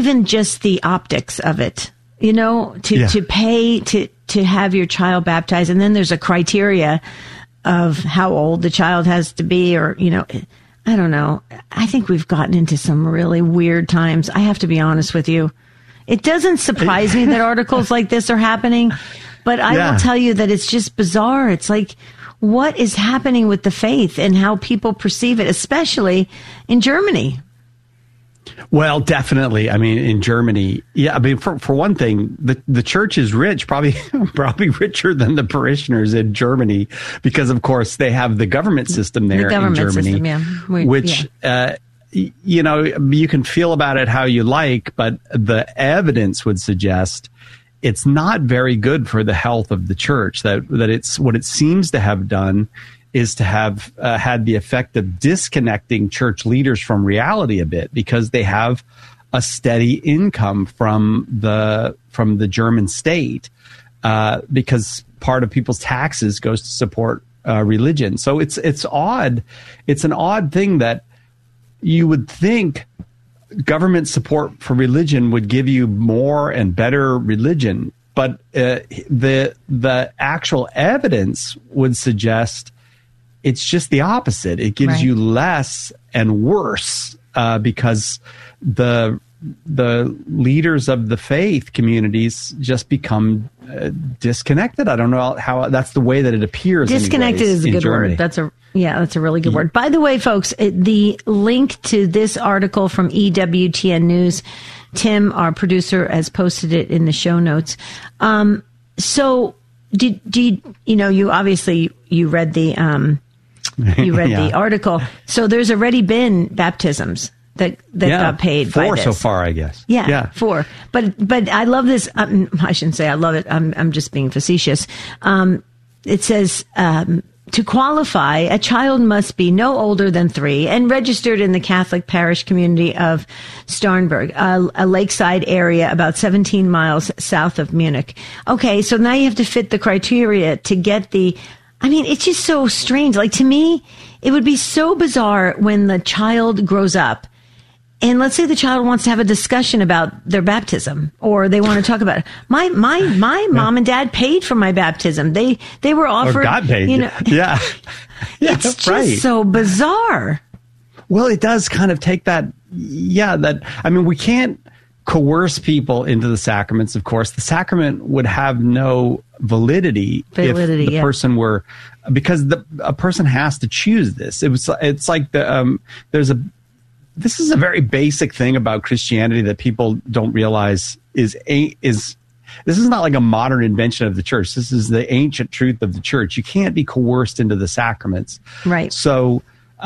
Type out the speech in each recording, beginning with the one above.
even just the optics of it, to pay to have your child baptized. And then there's a criteria of how old the child has to be, or, I don't know. I think we've gotten into some really weird times. I have to be honest with you. It doesn't surprise me that articles like this are happening, but I will tell you that it's just bizarre. It's like, what is happening with the faith and how people perceive it, especially in Germany? Well, definitely. I mean, in Germany, for one thing, the church is rich, probably richer than the parishioners in Germany, because of course they have the government system there in Germany, which you can feel about it how you like, but the evidence would suggest it's not very good for the health of the church. That it's what it seems to have done is to have had the effect of disconnecting church leaders from reality a bit, because they have a steady income from the German state, because part of people's taxes goes to support religion. So it's odd. It's an odd thing that you would think government support for religion would give you more and better religion, but the actual evidence would suggest it's just the opposite. It gives you less and worse, because the leaders of the faith communities just become disconnected. I don't know how that's the way that it appears. Disconnected is a good word. That's a really good word. By the way, folks, the link to this article from EWTN News, Tim, our producer, has posted it in the show notes. So did you obviously you read the the article. So there's already been baptisms that got paid by this. 4 so far, I guess. Yeah, 4. But I love this. I shouldn't say I love it. I'm just being facetious. It says, to qualify, a child must be no older than 3 and registered in the Catholic parish community of Starnberg, a lakeside area about 17 miles south of Munich. Okay, so now you have to fit the criteria to get it's just so strange. Like, to me, it would be so bizarre when the child grows up, and let's say the child wants to have a discussion about their baptism, or they want to talk about it. My mom and dad paid for my baptism. They were offered. Or God paid. Yeah. It's just so bizarre. Well, it does kind of take that. We can't coerce people into the sacraments. Of course, the sacrament would have no validity if the person were, because a person has to choose this. It's like this is a very basic thing about Christianity that people don't realize is this is not like a modern invention of the church. This is the ancient truth of the church. You can't be coerced into the sacraments. Right. So,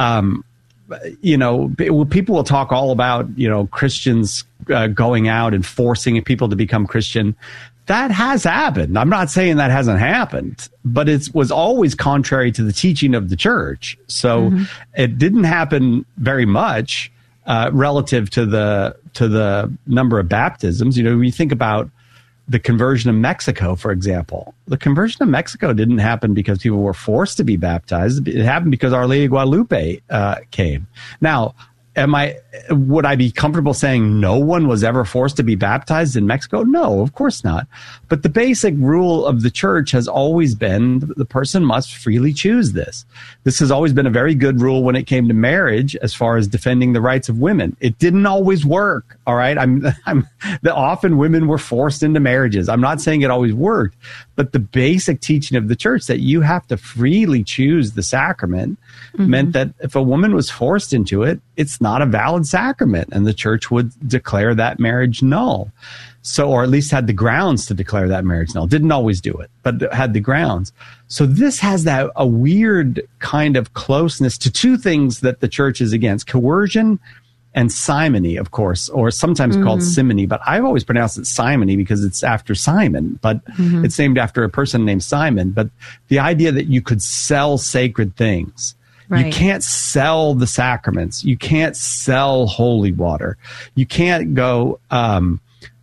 people will talk all about, Christians going out and forcing people to become Christian. That has happened. I'm not saying that hasn't happened, but it was always contrary to the teaching of the church. So it didn't happen very much relative to the number of baptisms. You think about the conversion of Mexico, for example. The conversion of Mexico didn't happen because people were forced to be baptized. It happened because Our Lady of Guadalupe came. Now, would I be comfortable saying no one was ever forced to be baptized in Mexico? No, of course not. But the basic rule of the church has always been the person must freely choose this. This has always been a very good rule when it came to marriage, as far as defending the rights of women. It didn't always work. All right. Often women were forced into marriages. I'm not saying it always worked, but the basic teaching of the church that you have to freely choose the sacrament meant that if a woman was forced into it, it's not a valid sacrament, and the church would declare that marriage null. So, or at least had the grounds to declare that marriage null. Didn't always do it, but had the grounds. So this has a weird kind of closeness to two things that the church is against: coercion and simony, of course, or sometimes called simony. But I've always pronounced it simony because it's after Simon, but it's named after a person named Simon. But the idea that you could sell sacred things. Right. You can't sell the sacraments. You can't sell holy water. You can't go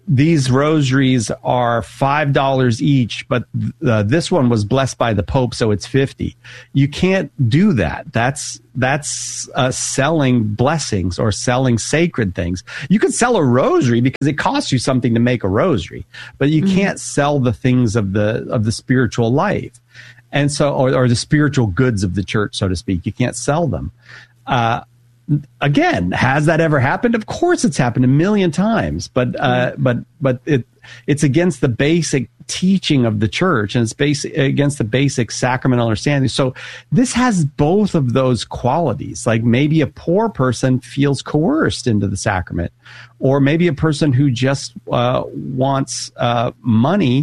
these rosaries are $5 each, but this one was blessed by the Pope, so it's $50. You can't do that. That's selling blessings or selling sacred things. You could sell a rosary because it costs you something to make a rosary, but you can't sell the things of the spiritual life, and so or the spiritual goods of the church, so to speak. You can't sell them. Again, has that ever happened? Of course it's happened a million times, but it's against the basic teaching of the church, and it's against the basic sacramental understanding. So this has both of those qualities. Like maybe a poor person feels coerced into the sacrament, or maybe a person who just wants money.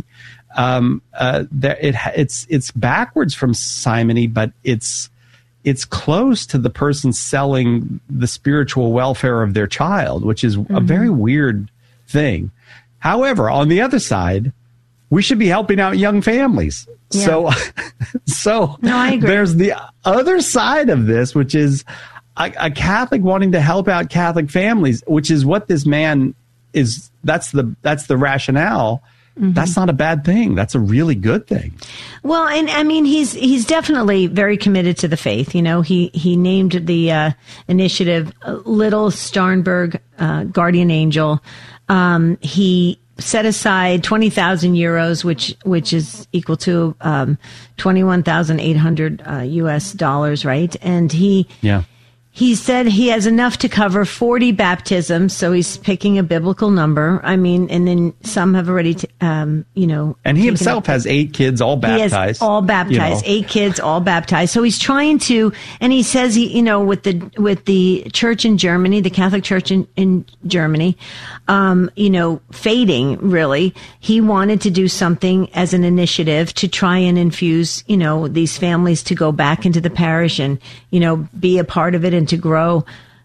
It's backwards from simony, but it's close to the person selling the spiritual welfare of their child, which is a very weird thing. However, on the other side, we should be helping out young families. Yeah. So no, I agree. There's the other side of this, which is a Catholic wanting to help out Catholic families, which is what this man is. That's the rationale. That's not a bad thing. That's a really good thing. Well, and I mean, he's definitely very committed to the faith. You know, he named the initiative Little Starnberg Guardian Angel. He set aside 20,000 euros, which is equal to 21,800 US dollars, right? And he said he has enough to cover 40 baptisms, so he's picking a biblical number. I mean, and then some have already, And he himself has 8 kids, all baptized. He has all baptized, 8 kids, all baptized. So he's trying to, and he says with the church in Germany, the Catholic Church in Germany, fading really, he wanted to do something as an initiative to try and infuse, these families to go back into the parish and, be a part of it and to grow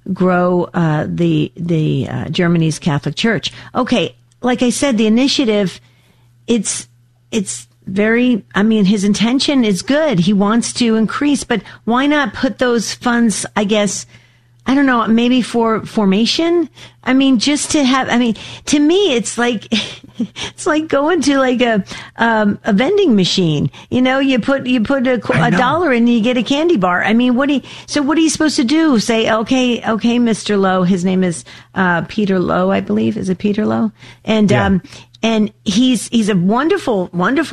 the Germany's Catholic Church. Okay, like I said, the initiative, it's very, I mean, his intention is good. He wants to increase, but why not put those funds, I guess, I don't know, maybe for formation? I mean, just to have, I mean, to me, it's like going to like a vending machine. You put a dollar in and you get a candy bar. I mean, what are you supposed to do? Say, okay, Mr. Lowe, his name is, Peter Lowe, I believe. Is it Peter Lowe? And, and he's a wonderful,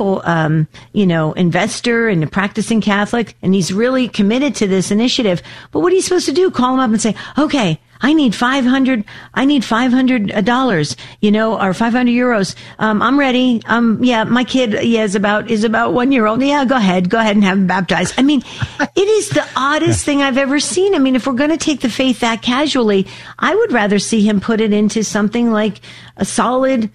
investor and a practicing Catholic, and he's really committed to this initiative. But what are you supposed to do? Call him up and say, okay, I need $500, or 500 euros. I'm ready. My kid, is about 1 year old. Yeah, go ahead and have him baptized. I mean, it is the oddest thing I've ever seen. I mean, if we're going to take the faith that casually, I would rather see him put it into something like a solid,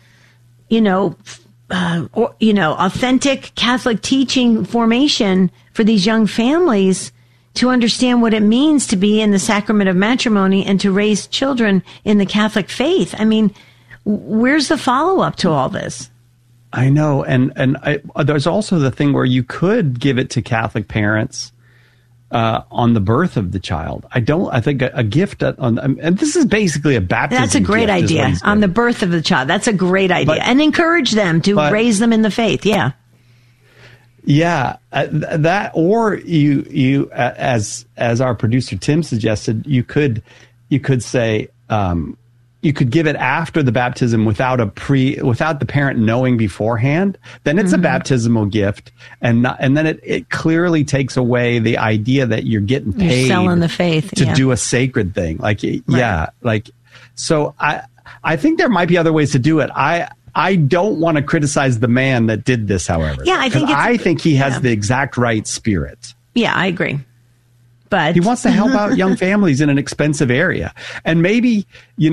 authentic Catholic teaching formation for these young families to understand what it means to be in the sacrament of matrimony and to raise children in the Catholic faith. I mean, where's the follow-up to all this? I know. And there's also the thing where you could give it to Catholic parents on the birth of the child. I think a gift and this is basically a baptism. That's a great idea. On the birth of the child. That's a great idea. And encourage them to raise them in the faith. Yeah. Yeah, that, or you as our producer Tim suggested, you could say you could give it after the baptism without the parent knowing beforehand. Then it's a baptismal gift, and then it clearly takes away the idea that you're getting paid, you're selling the faith to do a sacred thing. So I think there might be other ways to do it. I don't want to criticize the man that did this, however. Yeah, I think he has the exact right spirit. Yeah, I agree. But he wants to help out young families in an expensive area. And maybe,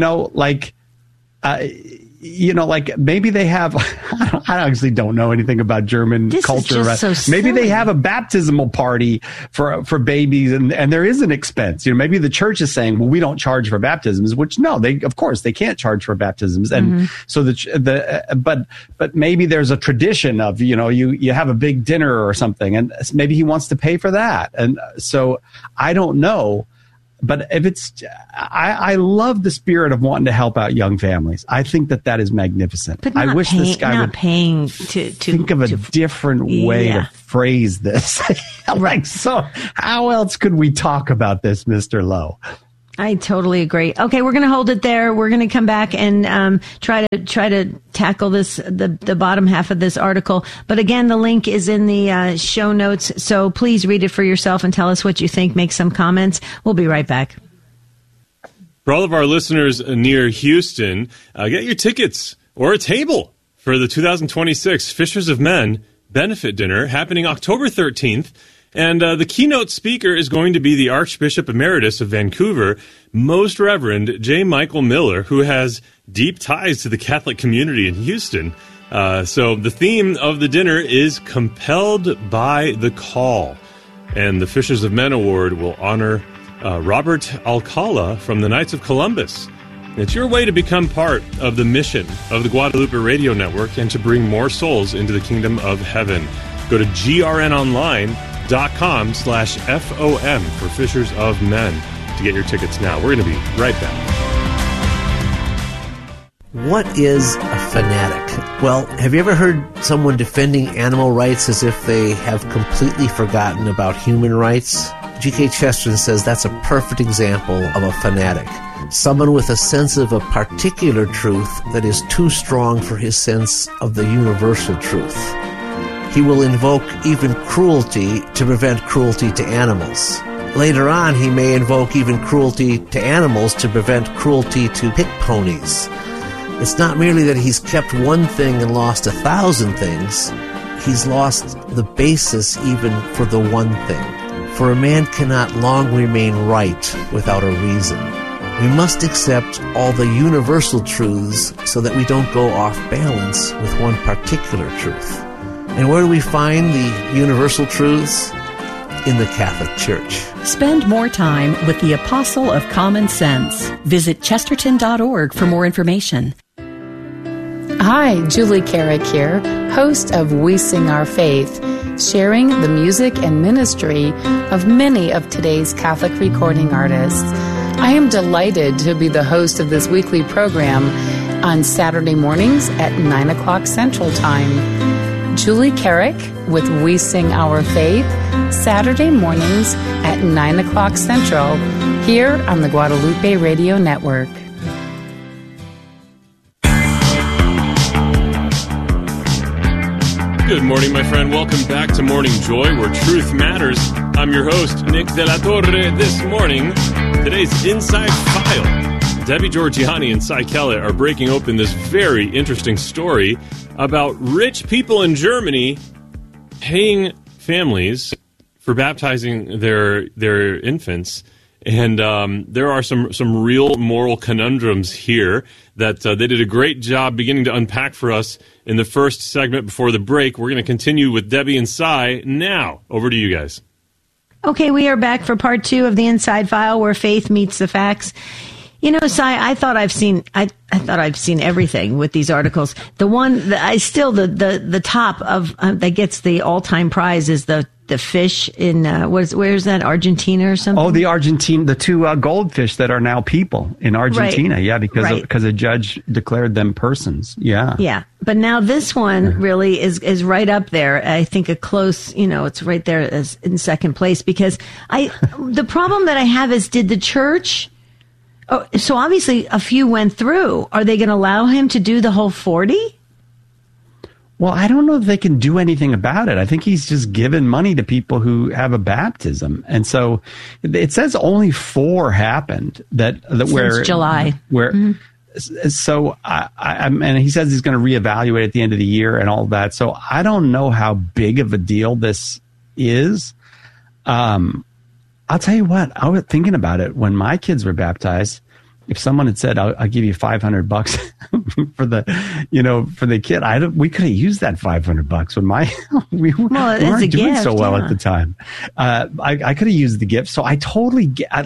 maybe they have, I actually don't know anything about German culture. Maybe they have a baptismal party for babies and there is an expense. Maybe the church is saying, well, we don't charge for baptisms, which no, of course they can't charge for baptisms. And so but maybe there's a tradition of, you have a big dinner or something and maybe he wants to pay for that. And so I don't know. But if it's, I love the spirit of wanting to help out young families. I think that is magnificent. But I wish this guy would think of a different way to phrase this. Like, so how else could we talk about this, Mr. Lowe? I totally agree. Okay, we're going to hold it there. We're going to come back and try to tackle this the bottom half of this article. But again, the link is in the show notes, so please read it for yourself and tell us what you think. Make some comments. We'll be right back. For all of our listeners near Houston, get your tickets or a table for the 2026 Fishers of Men benefit dinner happening October 13th. And the keynote speaker is going to be the Archbishop Emeritus of Vancouver, Most Reverend J. Michael Miller, who has deep ties to the Catholic community in Houston. So the theme of the dinner is Compelled by the Call. And the Fishers of Men Award will honor Robert Alcala from the Knights of Columbus. It's your way to become part of the mission of the Guadalupe Radio Network and to bring more souls into the kingdom of heaven. Go to grnonline.com/FOM for Fishers of Men to get your tickets now. We're going to be right back. What is a fanatic? Well, have you ever heard someone defending animal rights as if they have completely forgotten about human rights? G.K. Chesterton says that's a perfect example of a fanatic. Someone with a sense of a particular truth that is too strong for his sense of the universal truth. He will invoke even cruelty to prevent cruelty to animals. Later on, he may invoke even cruelty to animals to prevent cruelty to pit ponies. It's not merely that he's kept one thing and lost 1,000 things. He's lost the basis even for the one thing. For a man cannot long remain right without a reason. We must accept all the universal truths so that we don't go off balance with one particular truth. And where do we find the universal truths? In the Catholic Church. Spend more time with the Apostle of Common Sense. Visit chesterton.org for more information. Hi, Julie Carrick here, host of We Sing Our Faith, sharing the music and ministry of many of today's Catholic recording artists. I am delighted to be the host of this weekly program on Saturday mornings at 9 o'clock Central Time. Julie Carrick with We Sing Our Faith, Saturday mornings at 9 o'clock Central, here on the Guadalupe Radio Network. Good morning, my friend. Welcome back to Morning Joy, where truth matters. I'm your host, Nick De La Torre. This morning, today's Inside File. Debbie Georgiani and Cy Kellett are breaking open this very interesting story about rich people in Germany paying families for baptizing their infants. And there are some real moral conundrums here that they did a great job beginning to unpack for us in the first segment before the break. We're going to continue with Debbie and Cy now. Over to you guys. Okay, we are back for part 2 of the Inside File, where faith meets the facts. You know, Cy, I thought I've seen everything with these articles. The one the top of that gets the all-time prize is the fish in where's that, Argentina or something? Oh, the 2 goldfish that are now people in Argentina. Right. Yeah, because a judge declared them persons. Yeah. Yeah. But now this one really is right up there. I think a close, it's right there as in second place, because the problem that I have is, did the church, so obviously a few went through. Are they going to allow him to do the whole 40? Well, I don't know if they can do anything about it. I think he's just given money to people who have a baptism. And so it says only 4 happened Since where July. So and he says he's going to reevaluate at the end of the year and all that. So I don't know how big of a deal this is. I'll tell you what, I was thinking about it when my kids were baptized. If someone had said, I'll give you $500 for the kid, we could have used that $500 when we weren't doing so well at the time. I could have used the gift. So I totally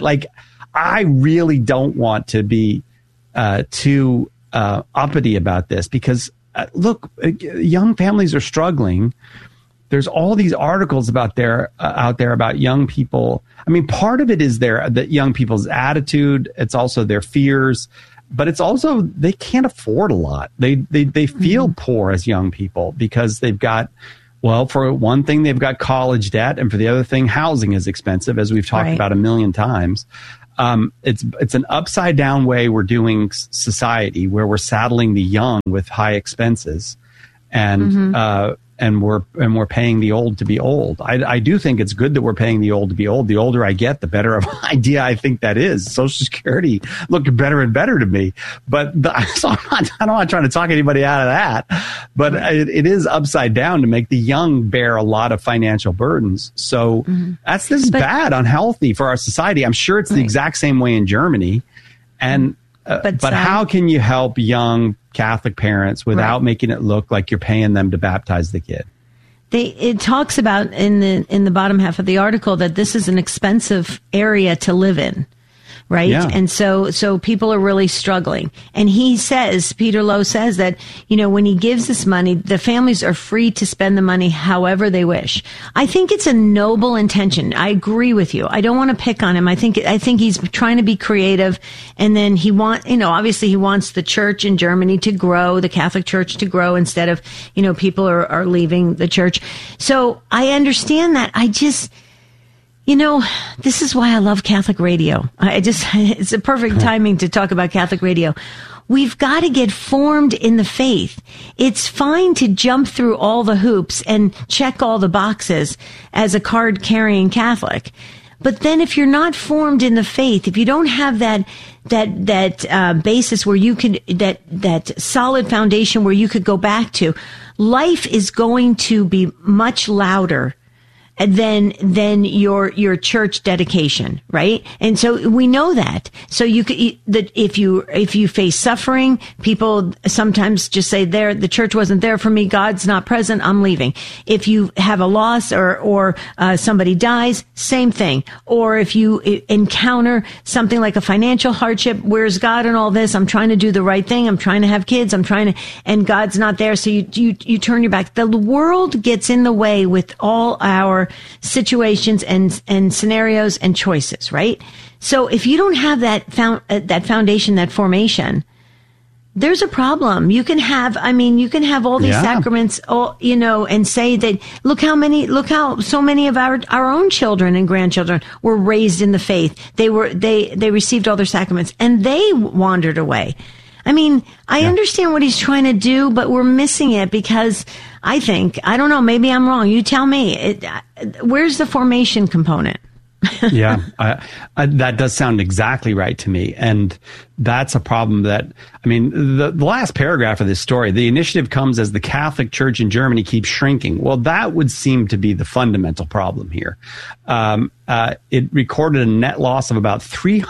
I really don't want to be too uppity about this, because look, young families are struggling. there's all these articles out there about young people. I mean, part of it is that young people's attitude. It's also their fears, but it's also they can't afford a lot. They feel poor as young people because they've got, well, for one thing, they've got college debt, and for the other thing, housing is expensive, as we've talked about a million times. It's an upside down way we're doing society, where we're saddling the young with high expenses, and we're paying the old to be old. I do think it's good that we're paying the old to be old. The older I get, the better of an idea I think that is. Social Security looked better and better to me. But so I'm not trying to talk anybody out of that. But it is upside down to make the young bear a lot of financial burdens. So this is bad, unhealthy for our society. I'm sure it's the exact same way in Germany. And but how can you help young Catholic parents without making it look like you're paying them to baptize the kid? It talks about in the bottom half of the article that this is an expensive area to live in, right? Yeah. And so people are really struggling. And Peter Lowe says that, when he gives this money, the families are free to spend the money however they wish. I think it's a noble intention. I agree with you. I don't want to pick on him. I think he's trying to be creative. And then obviously he wants the church in Germany to grow, the Catholic Church to grow instead of, people are leaving the church. So I understand that. I just, this is why I love Catholic radio. It's a perfect timing to talk about Catholic radio. We've got to get formed in the faith. It's fine to jump through all the hoops and check all the boxes as a card-carrying Catholic. But then if you're not formed in the faith, if you don't have that basis where you can, that solid foundation where you could go back to, life is going to be much louder than your church dedication, right? And so we know that. So if you face suffering, people sometimes just say, the church wasn't there for me, God's not present, I'm leaving. If you have a loss or somebody dies, same thing. Or if you encounter something like a financial hardship, where's God in all this? I'm trying to do the right thing, I'm trying to have kids, and God's not there, so you turn your back. The world gets in the way with all our situations and scenarios and choices, right? So if you don't have that foundation, that formation, there's a problem. You can have all these sacraments, and say that, look how so many of our own children and grandchildren were raised in the faith. They received all their sacraments and they wandered away. I understand what he's trying to do, but we're missing it because I don't know, maybe I'm wrong. You tell me. Where's the formation component? Yeah, that does sound exactly right to me. And that's a problem the last paragraph of this story, the initiative comes as the Catholic Church in Germany keeps shrinking. Well, that would seem to be the fundamental problem here. It recorded a net loss of about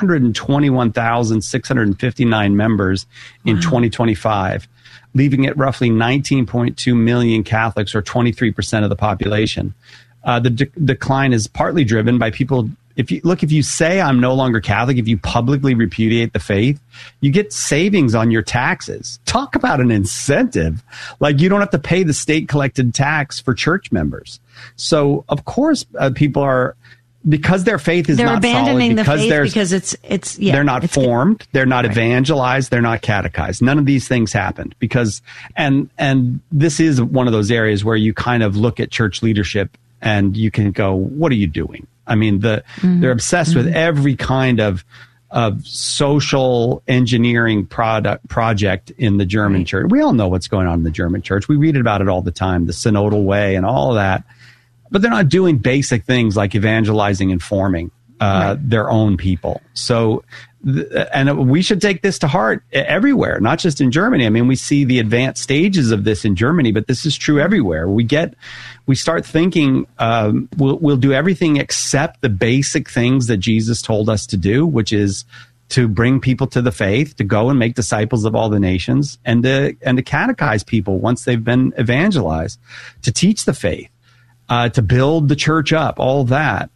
321,659 members in 2025, leaving it roughly 19.2 million Catholics, or 23% of the population. The decline is partly driven by people. If you say I'm no longer Catholic, if you publicly repudiate the faith, you get savings on your taxes. Talk about an incentive. Like, you don't have to pay the state collected tax for church members. So of course people are, because their faith is not abandoning solid, because they're not formed, they're not evangelized, they're not catechized. None of these things happened because, and this is one of those areas where you kind of look at church leadership and you can go, what are you doing? They're obsessed with every kind of social engineering project in the German church. We all know what's going on in the German church. We read about it all the time, the synodal way and all of that. But they're not doing basic things like evangelizing and forming their own people. So, and we should take this to heart everywhere, not just in Germany. We see the advanced stages of this in Germany, but this is true everywhere. We start thinking we'll do everything except the basic things that Jesus told us to do, which is to bring people to the faith, to go and make disciples of all the nations, and to catechize people once they've been evangelized, to teach the faith, to build the church up, all that.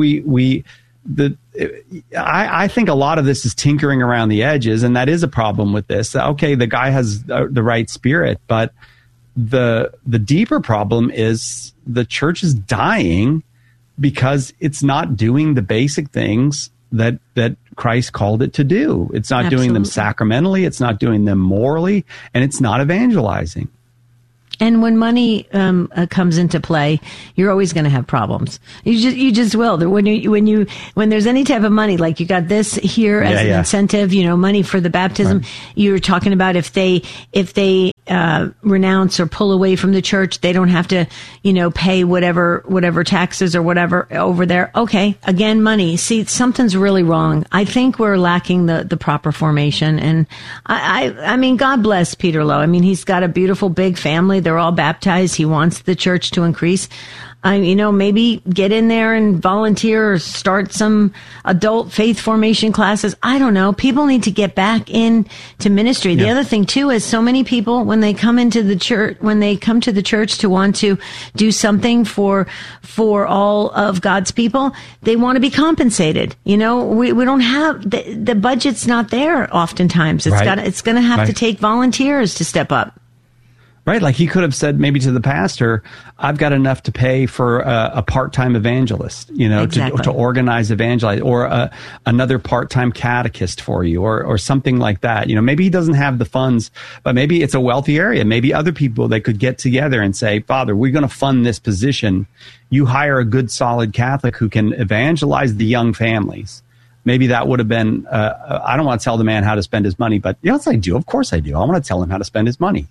I think a lot of this is tinkering around the edges, and that is a problem with this. Okay, the guy has the right spirit, but the deeper problem is the church is dying because it's not doing the basic things that Christ called it to do. It's not doing them sacramentally, it's not doing them morally, and it's not evangelizing. And when money comes into play, you're always going to have problems. You just will. When there's any type of money, like you got this here as an incentive, money for the baptism. Right. You're talking about if they renounce or pull away from the church, they don't have to, pay whatever taxes or whatever over there. Okay, again, money. See, something's really wrong. I think we're lacking the proper formation. And I mean, God bless Peter Lowe. I mean, he's got a beautiful big family. They're all baptized. He wants the church to increase. Maybe get in there and volunteer or start some adult faith formation classes. I don't know. People need to get back into ministry. The other thing too is so many people, when they come to the church to want to do something for all of God's people, they want to be compensated. We don't have the budget's not there. Oftentimes it's going to have to take volunteers to step up. Right, like he could have said maybe to the pastor, I've got enough to pay for a part-time evangelist, to organize evangelize, or another part-time catechist for you, or something like that. Maybe he doesn't have the funds, but maybe it's a wealthy area. Maybe other people, they could get together and say, Father, we're going to fund this position. You hire a good, solid Catholic who can evangelize the young families. Maybe that would have been, I don't want to tell the man how to spend his money, but yes, I do. Of course I do. I want to tell him how to spend his money.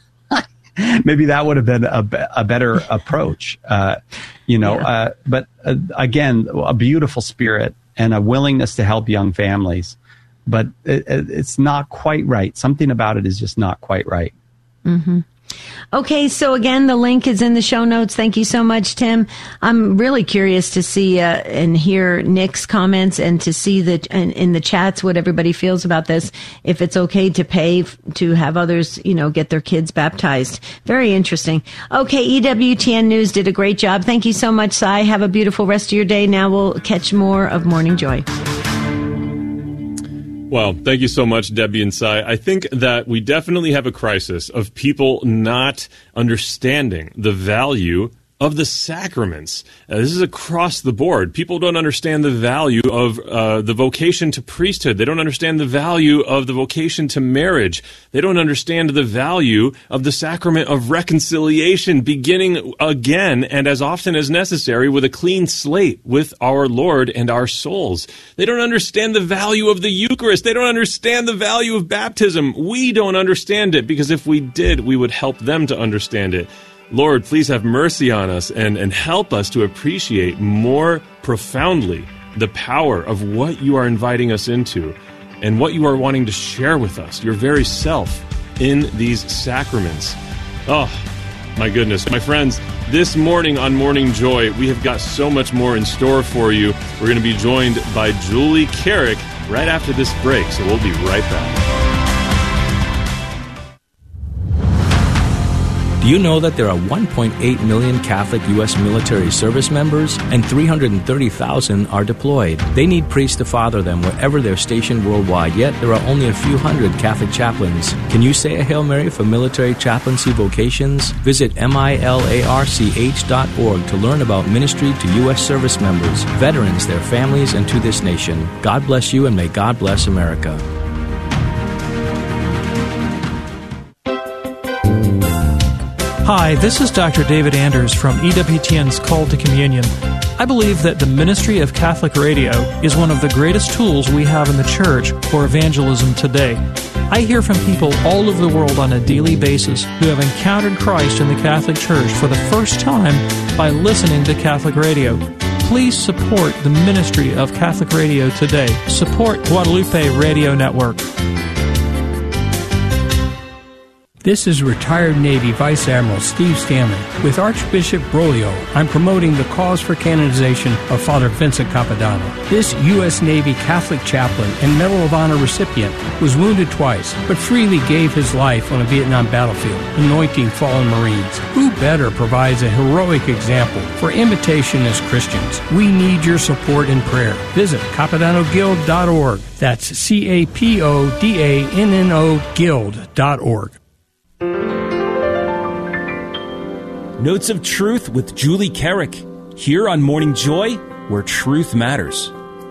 Maybe that would have been a better approach, but again, a beautiful spirit and a willingness to help young families, but it's not quite right. Something about it is just not quite right. Mm-hmm. Okay, so again, the link is in the show notes. Thank you so much, Tim. I'm really curious to see and hear Nick's comments and to see in the chats what everybody feels about this. If it's okay to pay to have others, get their kids baptized. Very interesting. Okay, EWTN News did a great job. Thank you so much, Cy. Have a beautiful rest of your day. Now we'll catch more of Morning Joy. Well, thank you so much, Debbie and Cy. I think that we definitely have a crisis of people not understanding the value of the sacraments. This is across the board. People don't understand the value of the vocation to priesthood. They don't understand the value of the vocation to marriage. They don't understand the value of the sacrament of reconciliation, beginning again and as often as necessary with a clean slate with our Lord and our souls. They don't understand the value of the Eucharist. They don't understand the value of baptism. We don't understand it, because if we did, we would help them to understand it. Lord, please have mercy on us and help us to appreciate more profoundly the power of what you are inviting us into and what you are wanting to share with us, your very self, in these sacraments. Oh, my goodness. My friends, this morning on Morning Joy, we have got so much more in store for you. We're going to be joined by Julie Carrick right after this break, so we'll be right back. Do you know that there are 1.8 million Catholic U.S. military service members and 330,000 are deployed? They need priests to father them wherever they're stationed worldwide, yet there are only a few hundred Catholic chaplains. Can you say a Hail Mary for military chaplaincy vocations? Visit milarch.org to learn about ministry to U.S. service members, veterans, their families, and to this nation. God bless you, and may God bless America. Hi, this is Dr. David Anders from EWTN's Call to Communion. I believe that the ministry of Catholic Radio is one of the greatest tools we have in the Church for evangelism today. I hear from people all over the world on a daily basis who have encountered Christ in the Catholic Church for the first time by listening to Catholic Radio. Please support the ministry of Catholic Radio today. Support Guadalupe Radio Network. This is retired Navy Vice Admiral Steve Stanley. With Archbishop Broglio, I'm promoting the cause for canonization of Father Vincent Capodanno. This U.S. Navy Catholic chaplain and Medal of Honor recipient was wounded twice, but freely gave his life on a Vietnam battlefield, anointing fallen Marines. Who better provides a heroic example for imitation as Christians? We need your support and prayer. Visit CapodannoGuild.org. That's CAPODANNO Guild.org. Notes of Truth with Julie Carrick, here on Morning Joy, where truth matters.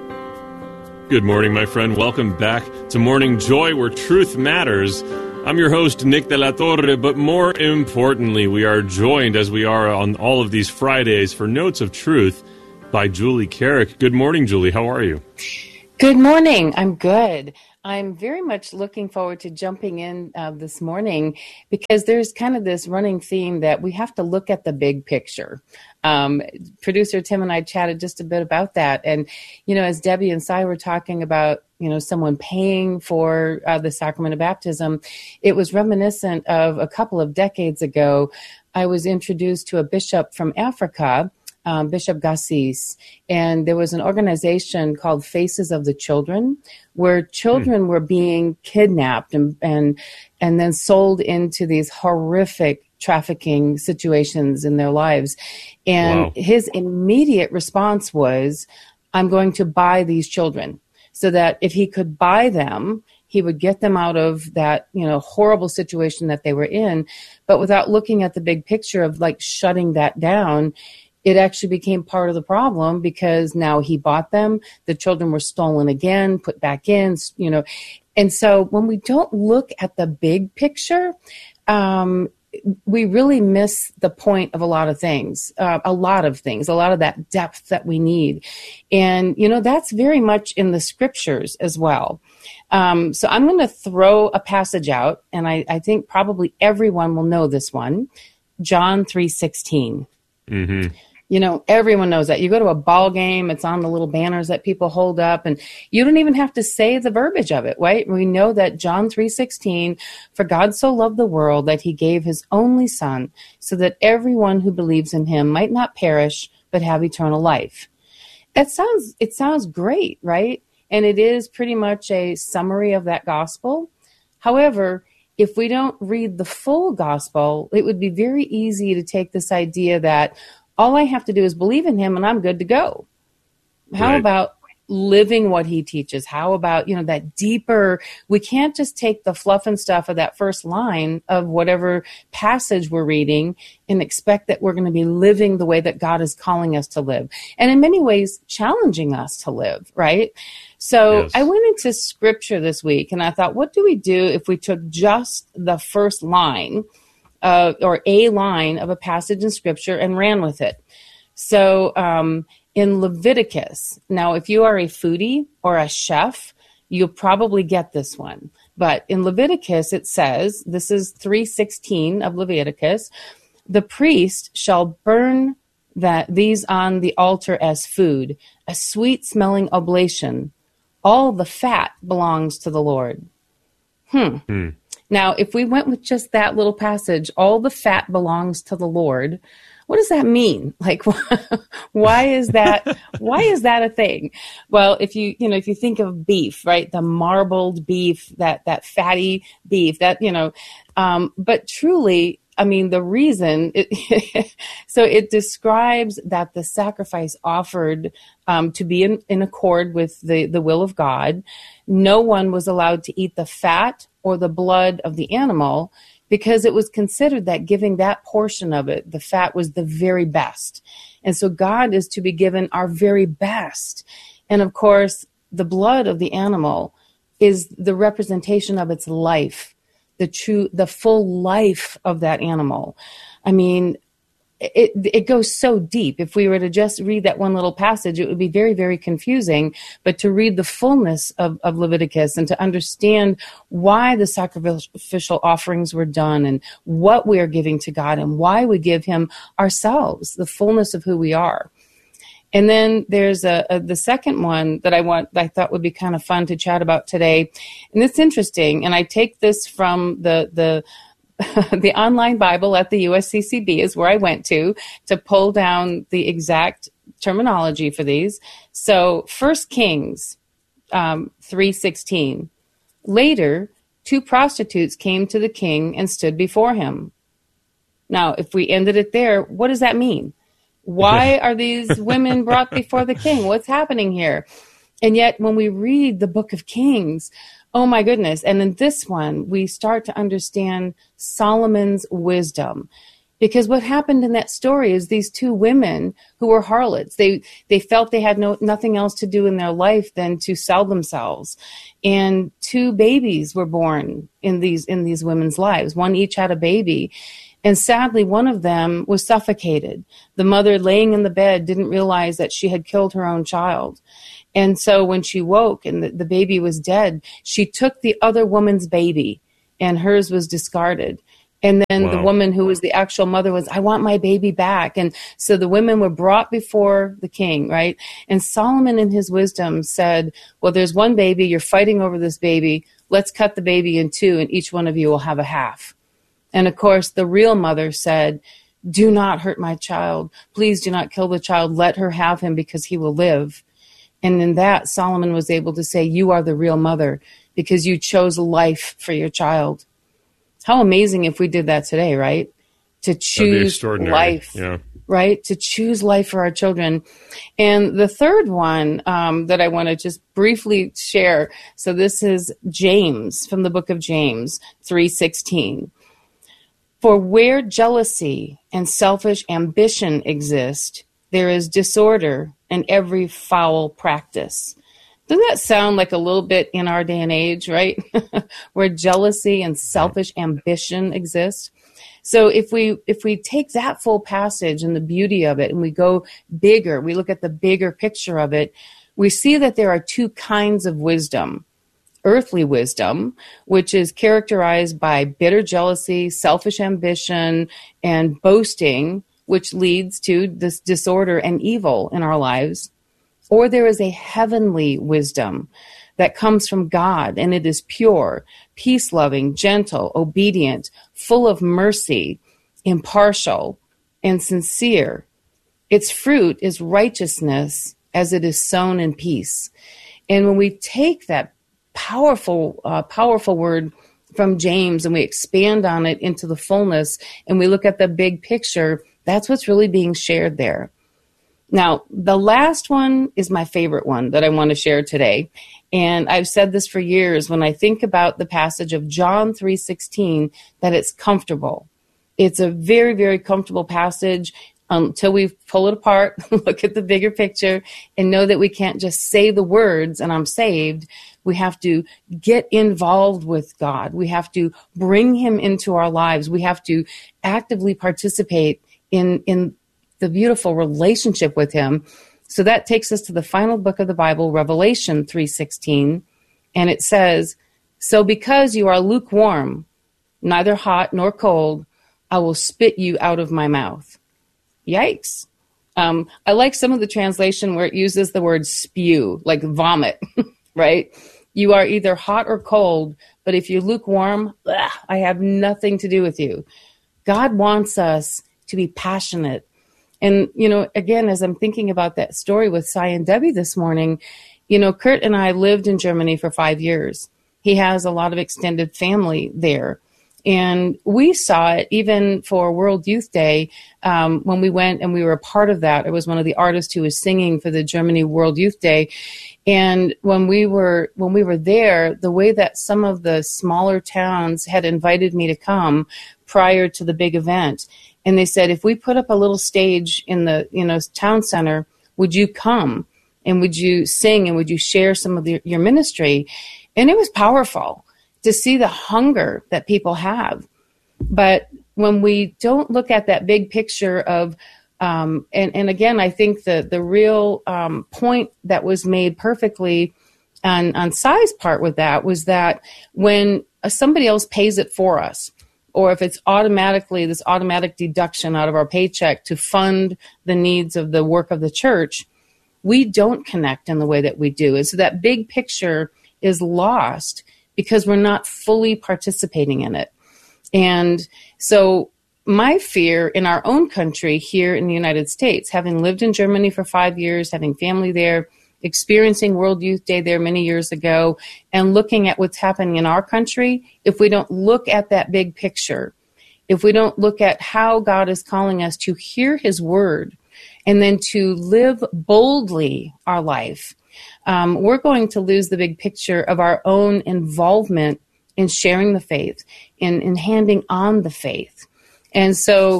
Good morning, my friend. Welcome back to Morning Joy, where truth matters. I'm your host, Nick de la Torre, but more importantly, we are joined, as we are on all of these Fridays, for Notes of Truth by Julie Carrick. Good morning, Julie. How are you? Good morning. I'm good. I'm very much looking forward to jumping in this morning because there's kind of this running theme that we have to look at the big picture. Producer Tim and I chatted just a bit about that. And, you know, as Debbie and Cy were talking about, you know, someone paying for the sacrament of baptism, it was reminiscent of a couple of decades ago. I was introduced to a bishop from Africa, Bishop Gassis, and there was an organization called Faces of the Children, where children were being kidnapped and then sold into these horrific trafficking situations in their lives. And his immediate response was, I'm going to buy these children, so that if he could buy them, he would get them out of that, you know, horrible situation that they were in. But without looking at the big picture of like shutting that down, it actually became part of the problem because now he bought them. The children were stolen again, put back in, you know. And so when we don't look at the big picture, we really miss the point of a lot of things, a lot of that depth that we need. And, you know, that's very much in the scriptures as well. So I'm going to throw a passage out, and I think probably everyone will know this one, John 3:16. Mm-hmm. You know, everyone knows that. You go to a ball game, it's on the little banners that people hold up, and you don't even have to say the verbiage of it, right? We know that John 3:16, for God so loved the world that he gave his only son, so that everyone who believes in him might not perish, but have eternal life. It sounds great, right? And it is pretty much a summary of that gospel. However, if we don't read the full gospel, it would be very easy to take this idea that all I have to do is believe in him and I'm good to go. How about living what he teaches? How about, you know, that deeper, we can't just take the fluff and stuff of that first line of whatever passage we're reading and expect that we're going to be living the way that God is calling us to live. And in many ways, challenging us to live, right? So I went into scripture this week and I thought, what do we do if we took just the first line or a line of a passage in scripture and ran with it? So in Leviticus, now if you are a foodie or a chef, you'll probably get this one. But in Leviticus, it says, this is 3:16 of Leviticus, the priest shall burn these on the altar as food, a sweet-smelling oblation. All the fat belongs to the Lord. Now, if we went with just that little passage, all the fat belongs to the Lord, what does that mean? Like, why is that a thing? Well, if you think of beef, right? The marbled beef, that fatty beef, but truly, I mean, the reason, so it describes that the sacrifice offered to be in accord with the will of God. No one was allowed to eat the fat or the blood of the animal because it was considered that giving that portion of it, the fat, was the very best. And so God is to be given our very best. And of course, the blood of the animal is the representation of its life, the full life of that animal. I mean, it goes so deep. If we were to just read that one little passage, it would be very, very confusing. But to read the fullness of Leviticus and to understand why the sacrificial offerings were done and what we are giving to God and why we give him ourselves, the fullness of who we are. And then there's the second one that I thought would be kind of fun to chat about today. And it's interesting. And I take this from the online Bible at the USCCB is where I went to pull down the exact terminology for these. So 1 Kings 3:16. Later, 2 prostitutes came to the king and stood before him. Now, if we ended it there, what does that mean? Why are these women brought before the king? What's happening here? And yet, when we read the book of Kings, oh my goodness. And in this one, we start to understand Solomon's wisdom. Because what happened in that story is these two women who were harlots, they felt they had nothing else to do in their life than to sell themselves. And two babies were born in these women's lives. One each had a baby. And sadly, one of them was suffocated. The mother, laying in the bed, didn't realize that she had killed her own child. And so when she woke and the baby was dead, she took the other woman's baby, and hers was discarded. And then the woman who was the actual mother was, I want my baby back. And so the women were brought before the king, right? And Solomon in his wisdom said, well, there's one baby, you're fighting over this baby. Let's cut the baby in two, and each one of you will have a half. And of course, the real mother said, do not hurt my child. Please do not kill the child. Let her have him because he will live. And in that, Solomon was able to say, you are the real mother because you chose life for your child. How amazing if we did that today, right? To choose life, right? To choose life for our children. And the third one that I want to just briefly share. So this is James, from the book of James 3:16. For where jealousy and selfish ambition exist, there is disorder and every foul practice. Doesn't that sound like a little bit in our day and age, right? Where jealousy and selfish ambition exist. So if we take that full passage and the beauty of it and we go bigger, we look at the bigger picture of it, we see that there are two kinds of wisdom. Earthly wisdom, which is characterized by bitter jealousy, selfish ambition, and boasting, which leads to this disorder and evil in our lives. Or there is a heavenly wisdom that comes from God, and it is pure, peace-loving, gentle, obedient, full of mercy, impartial, and sincere. Its fruit is righteousness as it is sown in peace. And when we take that powerful word from James and we expand on it into the fullness and we look at the big picture, that's what's really being shared there. Now, the last one is my favorite one that I want to share today. And I've said this for years when I think about the passage of John 3:16, that it's comfortable. It's a very, very comfortable passage until we pull it apart, look at the bigger picture, and know that we can't just say the words and I'm saved. We have to get involved with God. We have to bring him into our lives. We have to actively participate in the beautiful relationship with him. So that takes us to the final book of the Bible, Revelation 3:16. And it says, so because you are lukewarm, neither hot nor cold, I will spit you out of my mouth. Yikes. I like some of the translation where it uses the word spew, like vomit, right? You are either hot or cold, but if you're lukewarm, I have nothing to do with you. God wants us to be passionate. And, again, as I'm thinking about that story with Cy and Debbie this morning, Kurt and I lived in Germany for 5 years. He has a lot of extended family there. And we saw it even for World Youth Day when we went and we were a part of that. It was one of the artists who was singing for the Germany World Youth Day. And when we were there, the way that some of the smaller towns had invited me to come prior to the big event, and they said, if we put up a little stage in the town center, would you come and would you sing and would you share some of your ministry? And it was powerful to see the hunger that people have. But when we don't look at that big picture of, and again, I think the real point that was made perfectly on Cy's part with that was that when somebody else pays it for us, or if it's automatically this automatic deduction out of our paycheck to fund the needs of the work of the church, we don't connect in the way that we do. And so that big picture is lost because we're not fully participating in it. And so my fear in our own country here in the United States, having lived in Germany for 5 years, having family there, experiencing World Youth Day there many years ago, and looking at what's happening in our country, if we don't look at that big picture, if we don't look at how God is calling us to hear his word and then to live boldly our life, we're going to lose the big picture of our own involvement in sharing the faith, in handing on the faith. And so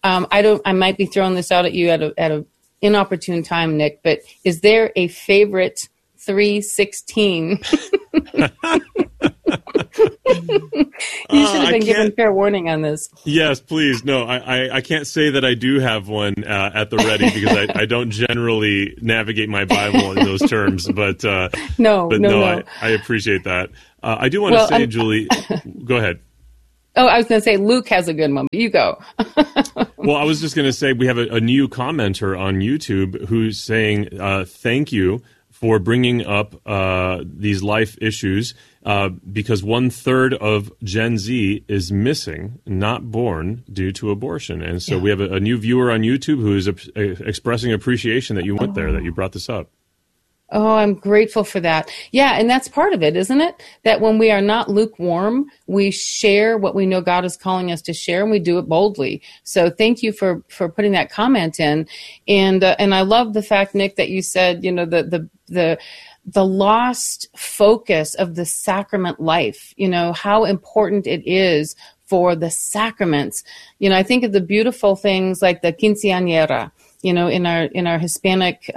I might be throwing this out at you at a inopportune time, Nick, but is there a favorite 316? You should have been given fair warning on this. Yes, please. No, I can't say that I do have one at the ready because I don't generally navigate my Bible in those terms. But no. I appreciate that. I do want to say, Julie, go ahead. Oh, I was going to say Luke has a good one, but you go. Well, I was just going to say we have a new commenter on YouTube who's saying thank you for bringing up these life issues because 1/3 of Gen Z is missing, not born due to abortion. And so we have a new viewer on YouTube who is expressing appreciation that you went there, that you brought this up. Oh, I'm grateful for that. Yeah, and that's part of it, isn't it? That when we are not lukewarm, we share what we know God is calling us to share, and we do it boldly. So thank you for putting that comment in. And I love the fact, Nick, that you said, you know, the lost focus of the sacrament life, you know, how important it is for the sacraments. You know, I think of the beautiful things like the quinceañera, you know, in our Hispanic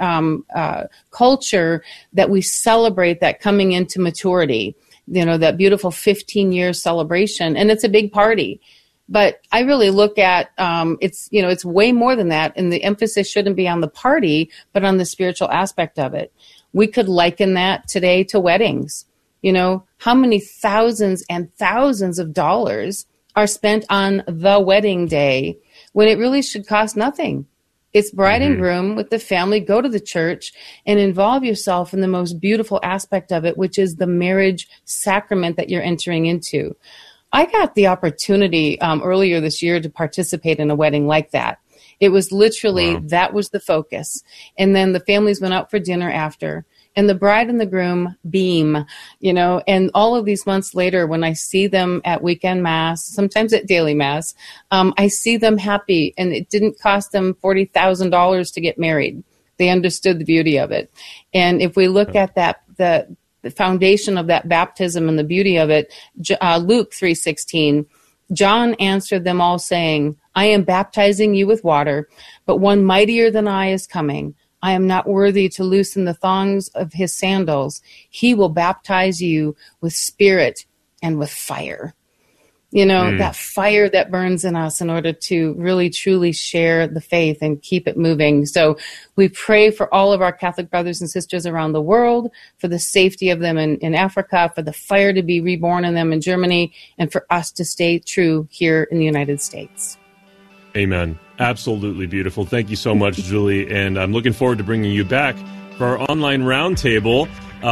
culture, that we celebrate that coming into maturity, you know, that beautiful 15-year celebration. And it's a big party. But I really look at it's way more than that. And the emphasis shouldn't be on the party, but on the spiritual aspect of it. We could liken that today to weddings. You know, how many thousands and thousands of dollars are spent on the wedding day when it really should cost nothing? It's bride and groom with the family. Go to the church and involve yourself in the most beautiful aspect of it, which is the marriage sacrament that you're entering into. I got the opportunity earlier this year to participate in a wedding like that. It was literally, that was the focus. And then the families went out for dinner after. And the bride and the groom beam, you know, and all of these months later, when I see them at weekend mass, sometimes at daily mass, I see them happy, and it didn't cost them $40,000 to get married. They understood the beauty of it. And if we look at that, the foundation of that baptism and the beauty of it, Luke 3:16, John answered them all saying, I am baptizing you with water, but one mightier than I is coming. I am not worthy to loosen the thongs of his sandals. He will baptize you with spirit and with fire. You know, that fire that burns in us in order to really, truly share the faith and keep it moving. So we pray for all of our Catholic brothers and sisters around the world, for the safety of them in Africa, for the fire to be reborn in them in Germany, and for us to stay true here in the United States. Amen. Absolutely beautiful. Thank you so much, Julie. And I'm looking forward to bringing you back for our online roundtable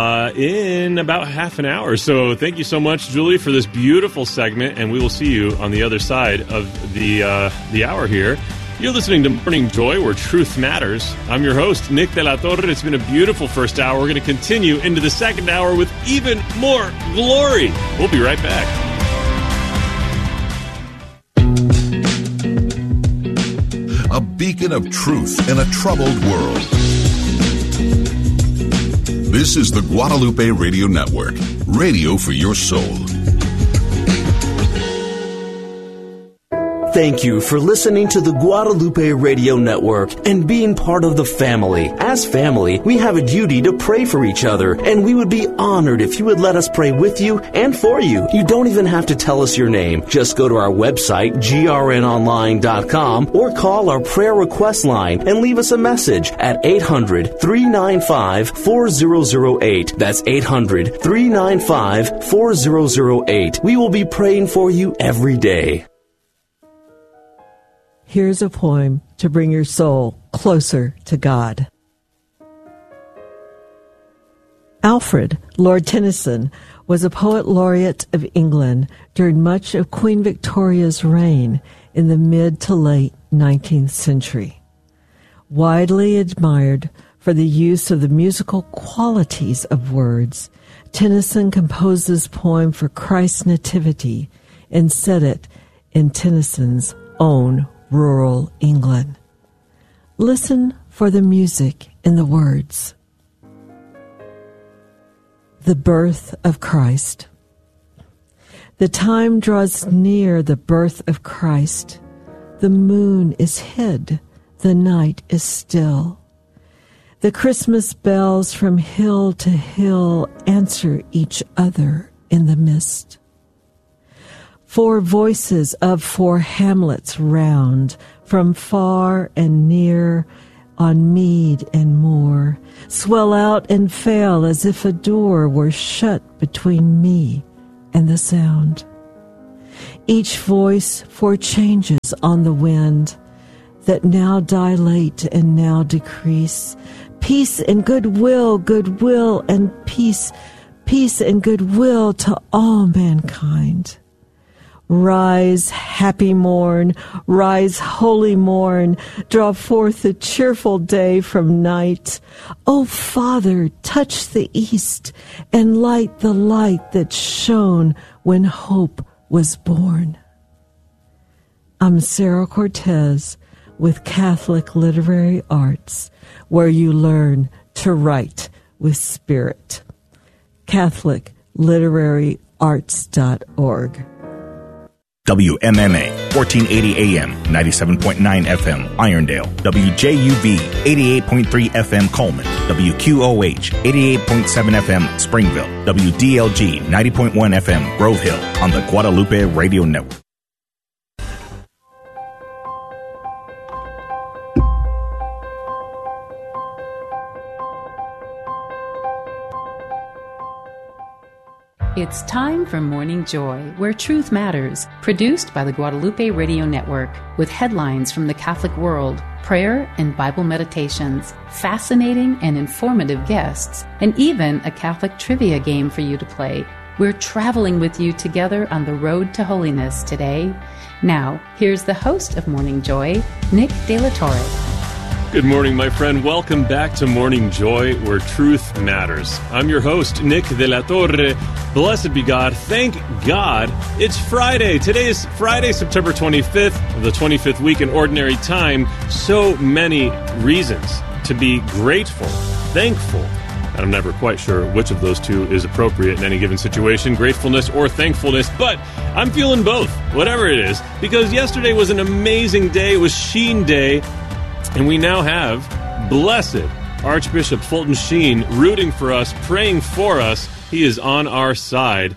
in about half an hour. So thank you so much, Julie, for this beautiful segment. And we will see you on the other side of the hour here. You're listening to Morning Joy, where truth matters. I'm your host, Nick De La Torre. It's been a beautiful first hour. We're going to continue into the second hour with even more glory. We'll be right back. A beacon of truth in a troubled world. This is the Guadalupe Radio Network, radio for your soul. Thank you for listening to the Guadalupe Radio Network and being part of the family. As family, we have a duty to pray for each other, and we would be honored if you would let us pray with you and for you. You don't even have to tell us your name. Just go to our website, grnonline.com, or call our prayer request line and leave us a message at 800-395-4008. That's 800-395-4008. We will be praying for you every day. Here's a poem to bring your soul closer to God. Alfred, Lord Tennyson, was a poet laureate of England during much of Queen Victoria's reign in the mid to late 19th century. Widely admired for the use of the musical qualities of words, Tennyson composed this poem for Christ's nativity and set it in Tennyson's own rural England. Listen for the music in the words. The birth of Christ. The time draws near the birth of Christ. The moon is hid, the night is still. The Christmas bells from hill to hill answer each other in the mist. 4 voices of 4 hamlets round, from far and near, on mead and moor, swell out and fail as if a door were shut between me and the sound. Each voice forechanges on the wind, that now dilate and now decrease. Peace and goodwill, goodwill and peace, peace and goodwill to all mankind. Rise, happy morn, rise, holy morn, draw forth the cheerful day from night. O Father, touch the east and light the light that shone when hope was born. I'm Sarah Cortez with Catholic Literary Arts, where you learn to write with spirit. CatholicLiteraryArts.org. WMMA, 1480 AM, 97.9 FM, Irondale. WJUV, 88.3 FM, Coleman. WQOH, 88.7 FM, Springville. WDLG, 90.1 FM, Grove Hill, on the Guadalupe Radio Network. It's time for Morning Joy, where truth matters, produced by the Guadalupe Radio Network, with headlines from the Catholic world, prayer and Bible meditations, fascinating and informative guests, and even a Catholic trivia game for you to play. We're traveling with you together on the road to holiness today. Now, here's the host of Morning Joy, Nick De La Torre. Good morning, my friend. Welcome back to Morning Joy, where truth matters. I'm your host, Nick De La Torre. Blessed be God. Thank God it's Friday. Today is Friday, September 25th, of the 25th week in Ordinary Time. So many reasons to be grateful, thankful. And I'm never quite sure which of those two is appropriate in any given situation, gratefulness or thankfulness, but I'm feeling both, whatever it is, because yesterday was an amazing day. It was Sheen Day. And we now have blessed Archbishop Fulton Sheen rooting for us, praying for us. He is on our side.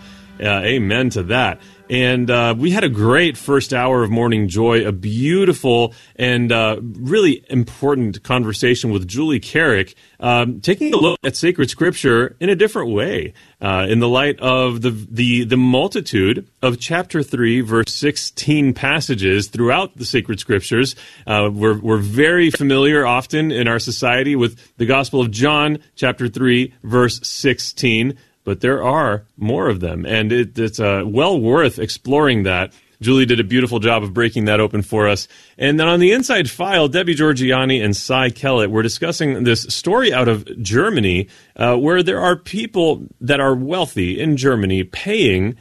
Amen to that. And we had a great first hour of Morning Joy, a beautiful and really important conversation with Julie Carrick, taking a look at sacred scripture in a different way, in the light of the multitude of chapter 3, verse 16 passages throughout the sacred scriptures. We're very familiar often in our society with the Gospel of John, chapter 3, verse 16. But there are more of them, and it's well worth exploring that. Julie did a beautiful job of breaking that open for us. And then on the inside file, Debbie Georgiani and Cy Kellett were discussing this story out of Germany, where there are people that are wealthy in Germany paying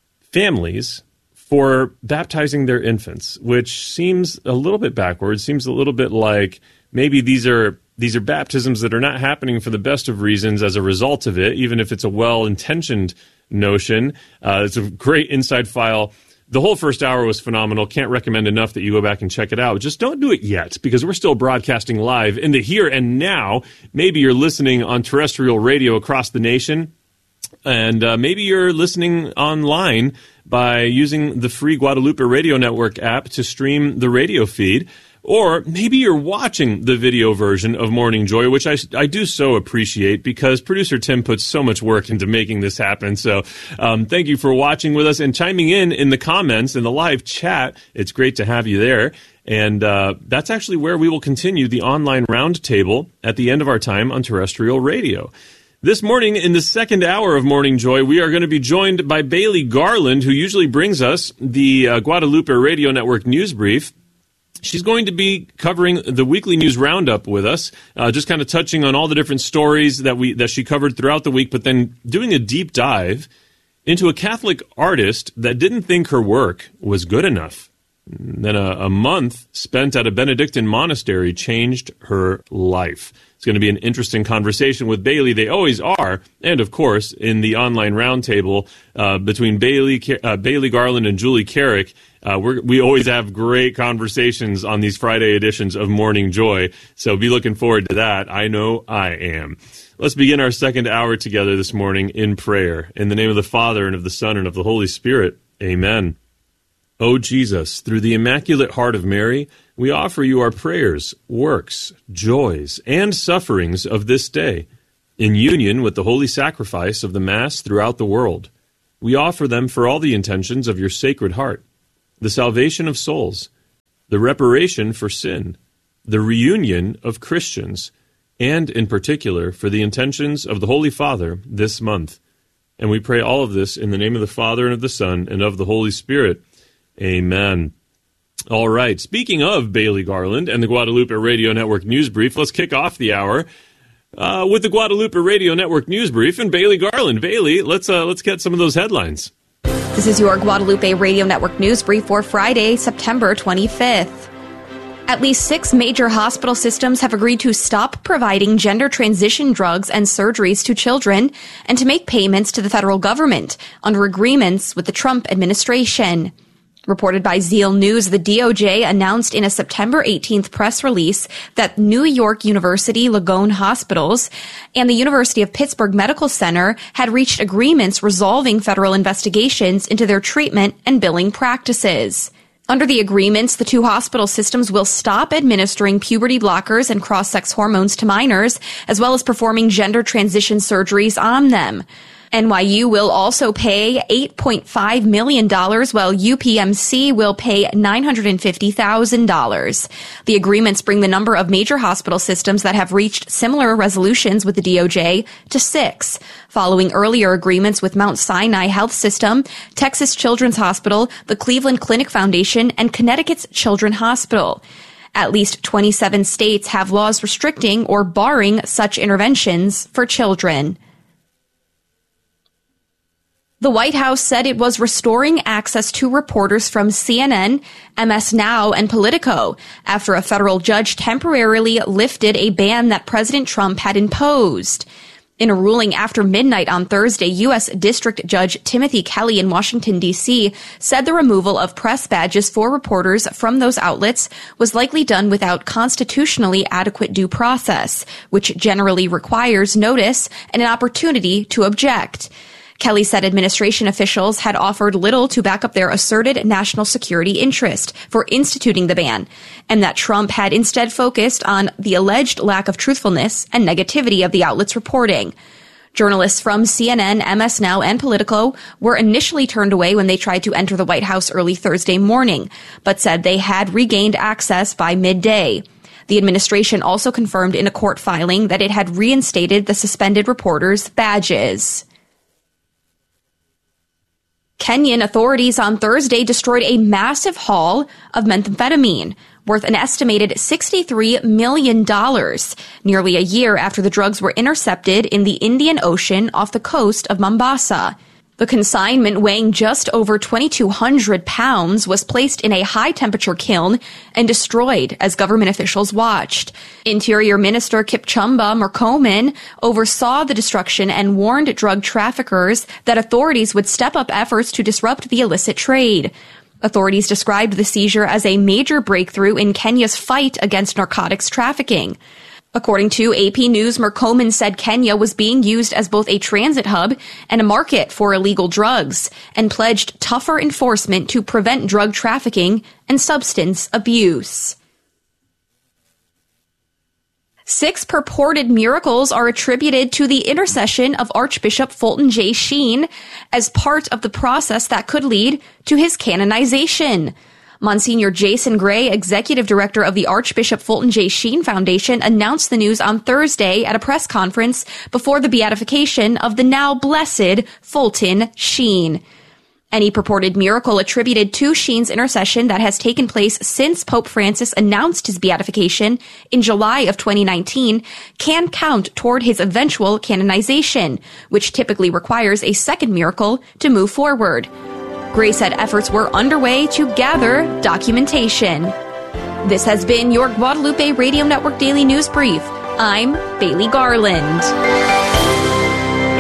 families for baptizing their infants, which seems a little bit backwards, seems a little bit like maybe these are baptisms that are not happening for the best of reasons as a result of it, even if it's a well-intentioned notion. It's a great inside file. The whole first hour was phenomenal. Can't recommend enough that you go back and check it out. Just don't do it yet, because we're still broadcasting live in the here and now. Maybe you're listening on terrestrial radio across the nation, and maybe you're listening online by using the free Guadalupe Radio Network app to stream the radio feed. Or maybe you're watching the video version of Morning Joy, which I do so appreciate, because producer Tim puts so much work into making this happen. So thank you for watching with us and chiming in the comments in the live chat. It's great to have you there. And that's actually where we will continue the online roundtable at the end of our time on terrestrial radio. This morning, in the second hour of Morning Joy, we are going to be joined by Bailey Garland, who usually brings us the Guadalupe Radio Network news brief. She's going to be covering the weekly news roundup with us, just kind of touching on all the different stories that she covered throughout the week, but then doing a deep dive into a Catholic artist that didn't think her work was good enough. Then a month spent at a Benedictine monastery changed her life. It's going to be an interesting conversation with Bailey. They always are. And, of course, in the online roundtable between Bailey Garland and Julie Carrick, We always have great conversations on these Friday editions of Morning Joy, so be looking forward to that. I know I am. Let's begin our second hour together this morning in prayer. In the name of the Father, and of the Son, and of the Holy Spirit. Amen. O Jesus, through the Immaculate Heart of Mary, we offer you our prayers, works, joys, and sufferings of this day. In union with the holy sacrifice of the Mass throughout the world, we offer them for all the intentions of your Sacred Heart, the salvation of souls, the reparation for sin, the reunion of Christians, and in particular for the intentions of the Holy Father this month. And we pray all of this in the name of the Father, and of the Son, and of the Holy Spirit. Amen. All right, speaking of Bailey Garland and the Guadalupe Radio Network News Brief, let's kick off the hour with the Guadalupe Radio Network News Brief and Bailey Garland. Bailey, let's get some of those headlines. This is your Guadalupe Radio Network News Brief for Friday, September 25th. At least 6 major hospital systems have agreed to stop providing gender transition drugs and surgeries to children and to make payments to the federal government under agreements with the Trump administration. Reported by Zeal News, the DOJ announced in a September 18th press release that New York University Langone Hospitals and the University of Pittsburgh Medical Center had reached agreements resolving federal investigations into their treatment and billing practices. Under the agreements, the 2 hospital systems will stop administering puberty blockers and cross-sex hormones to minors, as well as performing gender transition surgeries on them. NYU will also pay $8.5 million, while UPMC will pay $950,000. The agreements bring the number of major hospital systems that have reached similar resolutions with the DOJ to 6, following earlier agreements with Mount Sinai Health System, Texas Children's Hospital, the Cleveland Clinic Foundation, and Connecticut's Children's Hospital. At least 27 states have laws restricting or barring such interventions for children. The White House said it was restoring access to reporters from CNN, MS Now, and Politico after a federal judge temporarily lifted a ban that President Trump had imposed. In a ruling after midnight on Thursday, U.S. District Judge Timothy Kelly in Washington, D.C., said the removal of press badges for reporters from those outlets was likely done without constitutionally adequate due process, which generally requires notice and an opportunity to object. Kelly said administration officials had offered little to back up their asserted national security interest for instituting the ban, and that Trump had instead focused on the alleged lack of truthfulness and negativity of the outlet's reporting. Journalists from CNN, MS Now, and Politico were initially turned away when they tried to enter the White House early Thursday morning, but said they had regained access by midday. The administration also confirmed in a court filing that it had reinstated the suspended reporters' badges. Kenyan authorities on Thursday destroyed a massive haul of methamphetamine worth an estimated $63 million, nearly a year after the drugs were intercepted in the Indian Ocean off the coast of Mombasa. The consignment, weighing just over 2,200 pounds, was placed in a high-temperature kiln and destroyed as government officials watched. Interior Minister Kipchumba Murkomen oversaw the destruction and warned drug traffickers that authorities would step up efforts to disrupt the illicit trade. Authorities described the seizure as a major breakthrough in Kenya's fight against narcotics trafficking. According to AP News, Murkomen said Kenya was being used as both a transit hub and a market for illegal drugs, and pledged tougher enforcement to prevent drug trafficking and substance abuse. 6 purported miracles are attributed to the intercession of Archbishop Fulton J. Sheen as part of the process that could lead to his canonization. Monsignor Jason Gray, executive director of the Archbishop Fulton J. Sheen Foundation, announced the news on Thursday at a press conference before the beatification of the now blessed Fulton Sheen. Any purported miracle attributed to Sheen's intercession that has taken place since Pope Francis announced his beatification in July of 2019 can count toward his eventual canonization, which typically requires a second miracle to move forward. Gray said efforts were underway to gather documentation. This has been your Guadalupe Radio Network Daily News Brief. I'm Bailey Garland.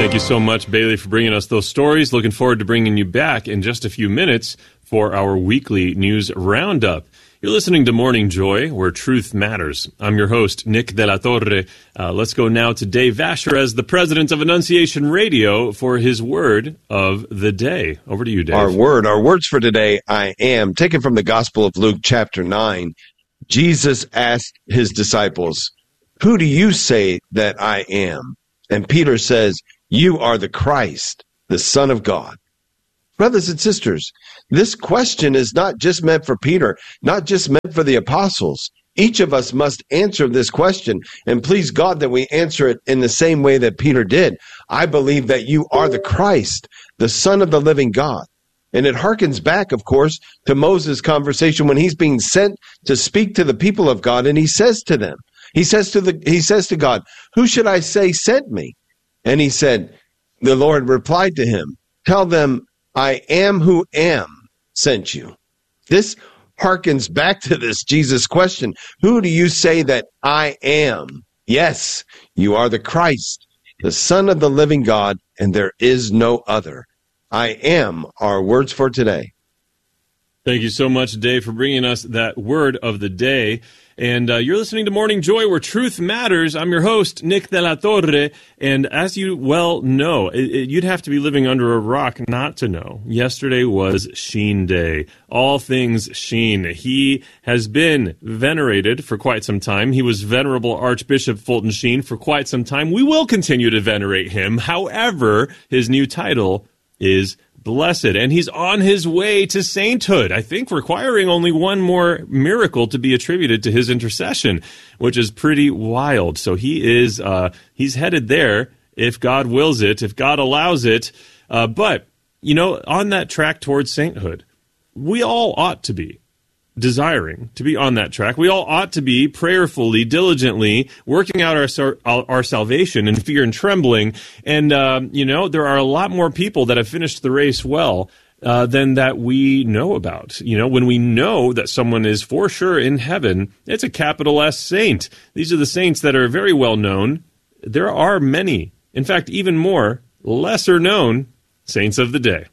Thank you so much, Bailey, for bringing us those stories. Looking forward to bringing you back in just a few minutes for our weekly news roundup. You're listening to Morning Joy, where truth matters. I'm your host, Nick De La Torre. Let's go now to Dave Vasherez, the president of Annunciation Radio, for his word of the day. Over to you, Dave. Our words for today, I am, taken from the Gospel of Luke, chapter 9. Jesus asked his disciples, "Who do you say that I am?" And Peter says, "You are the Christ, the Son of God." Brothers and sisters, this question is not just meant for Peter, not just meant for the apostles. Each of us must answer this question, and please God that we answer it in the same way that Peter did. I believe that you are the Christ, the Son of the living God. And it harkens back, of course, to Moses' conversation when he's being sent to speak to the people of God, and he says to them, he says to God, "Who should I say sent me?" And he said, the Lord replied to him, "Tell them, I am who am sent you." This harkens back to this Jesus question. Who do you say that I am? Yes, you are the Christ, the Son of the living God, and there is no other. I am our words for today. Thank you so much, Dave, for bringing us that word of the day. And you're listening to Morning Joy, where truth matters. I'm your host, Nick De La Torre. And as you well know, you'd have to be living under a rock not to know. Yesterday was Sheen Day. All things Sheen. He has been venerated for quite some time. He was Venerable Archbishop Fulton Sheen for quite some time. We will continue to venerate him. However, his new title is Blessed, and he's on his way to sainthood, I think requiring only one more miracle to be attributed to his intercession, which is pretty wild. So he is, he's headed there if God wills it, if God allows it. But, you know, on that track towards sainthood, we all ought to be desiring to be on that track. We all ought to be prayerfully, diligently working out our salvation in fear and trembling. And, you know, there are a lot more people that have finished the race well than that we know about. You know, when we know that someone is for sure in heaven, it's a capital S saint. These are the saints that are very well known. There are many, in fact, even more lesser known saints of the day.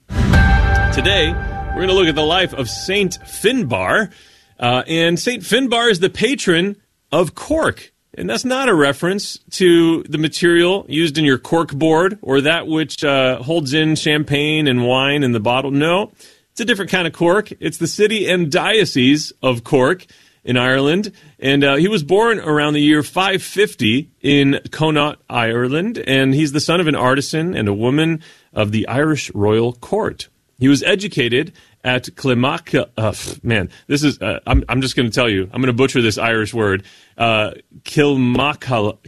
Today, we're going to look at the life of Saint Finbar, and Saint Finbar is the patron of cork. And that's not a reference to the material used in your cork board or that which holds in champagne and wine in the bottle. No, it's a different kind of cork. It's the city and diocese of Cork in Ireland. And he was born around the year 550 in Connaught, Ireland. And he's the son of an artisan and a woman of the Irish royal court. He was educated at Kilmaca. This is. I'm just going to tell you. I'm going to butcher this Irish word. Kilmaca.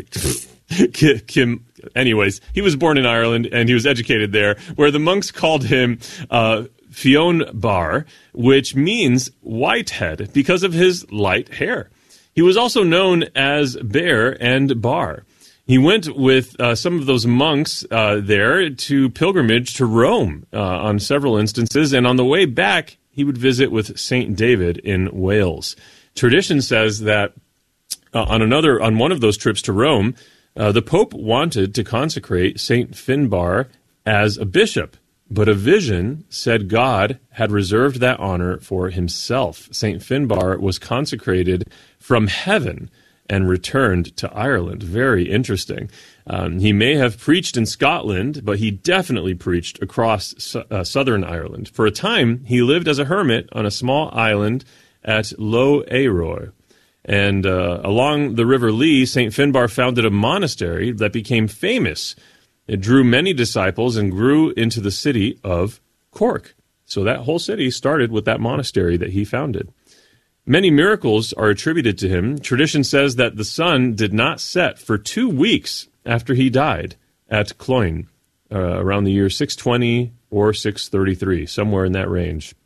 Anyways, he was born in Ireland and he was educated there, where the monks called him Fionn-bar, which means whitehead because of his light hair. He was also known as Bear and Bar. He went with some of those monks there to pilgrimage to Rome on several instances, and on the way back, he would visit with St. David in Wales. Tradition says that on one of those trips to Rome, the Pope wanted to consecrate St. Finbar as a bishop, but a vision said God had reserved that honor for himself. St. Finbar was consecrated from heaven and returned to Ireland. Very interesting. He may have preached in Scotland, but he definitely preached across southern Ireland. For a time, he lived as a hermit on a small island at Lough Éireoir. And along the River Lee, St. Finbar founded a monastery that became famous. It drew many disciples and grew into the city of Cork. So that whole city started with that monastery that he founded. Many miracles are attributed to him. Tradition says that the sun did not set for 2 weeks after he died at Cloyne, around the year 620 or 633, somewhere in that range.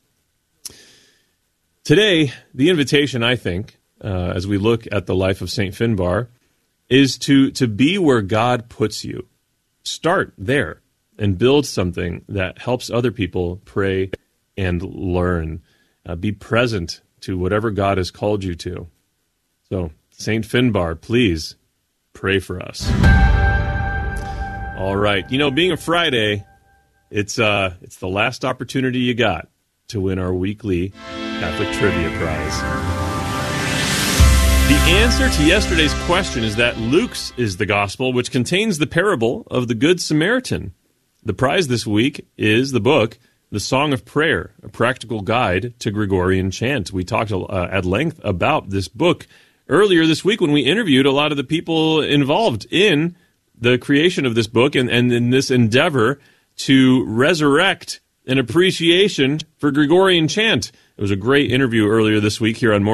Today, the invitation, I think, as we look at the life of St. Finbar, is to be where God puts you. Start there and build something that helps other people pray and learn. Be present to whatever God has called you to. So, St. Finbar, please pray for us. All right. You know, being a Friday, it's the last opportunity you got to win our weekly Catholic Trivia Prize. The answer to yesterday's question is that Luke's is the gospel, which contains the parable of the Good Samaritan. The prize this week is the book, The Song of Prayer, a practical guide to Gregorian chant. We talked at length about this book earlier this week when we interviewed a lot of the people involved in the creation of this book and in this endeavor to resurrect an appreciation for Gregorian chant. It was a great interview earlier this week here on Morning